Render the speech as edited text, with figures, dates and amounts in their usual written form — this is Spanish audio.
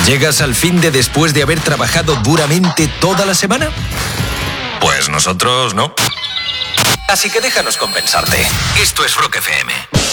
¿Llegas al fin de después de haber trabajado duramente toda la semana? Pues nosotros no. Así que déjanos compensarte. Esto es Rock FM.